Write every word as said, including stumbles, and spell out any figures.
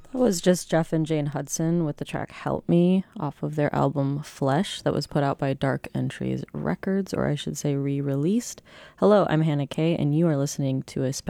That was just Jeff and Jane Hudson with the track Help Me off of their album Flesh that was put out by Dark Entries Records, or I should say re-released. Hello, I'm Hannah Kay, and you are listening to a special